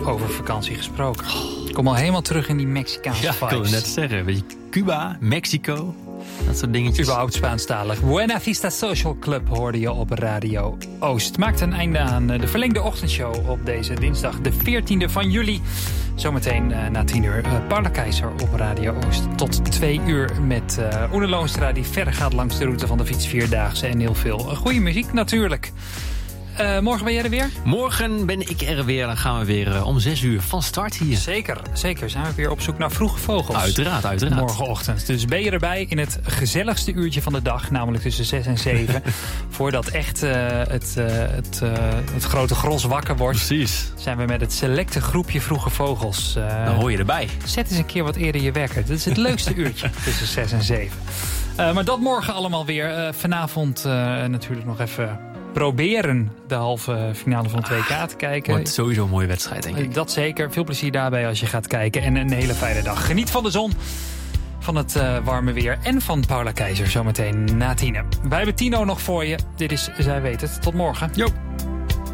Over vakantie gesproken. Ik kom al helemaal terug in die Mexicaanse vibes. Ja, ik wilde net zeggen. Een beetje Cuba, Mexico, dat soort dingetjes. Überhaupt Spaanstalig. Buena Vista Social Club hoorde je op Radio Oost. Maakt een einde aan de verlengde ochtendshow op deze dinsdag, de 14e van juli. Zometeen na 10 uur Paula Keizer op Radio Oost. Tot 2 uur met Oene Loonstra die verder gaat langs de route van de fietsvierdaagse. En heel veel goede muziek natuurlijk. Morgen ben jij er weer? Morgen ben ik er weer. Dan gaan we weer om 6 uur van start hier. Zeker. Zijn we weer op zoek naar vroege vogels. Uiteraard. Morgenochtend. Dus ben je erbij in het gezelligste uurtje van de dag. Namelijk tussen 6 en 7. Voordat echt het grote gros wakker wordt. Precies. Zijn we met het selecte groepje vroege vogels. Dan hoor je erbij. Zet eens een keer wat eerder je wekker. Dit is het leukste uurtje tussen 6 en 7. Maar dat morgen allemaal weer. Vanavond natuurlijk nog even proberen de halve finale van 2K te kijken. Wordt sowieso een mooie wedstrijd, denk ik. Dat zeker. Veel plezier daarbij als je gaat kijken. En een hele fijne dag. Geniet van de zon, van het warme weer en van Paula Keizer zometeen na 10. Wij hebben Tino nog voor je. Dit is Zij Weet Het. Tot morgen. Jo.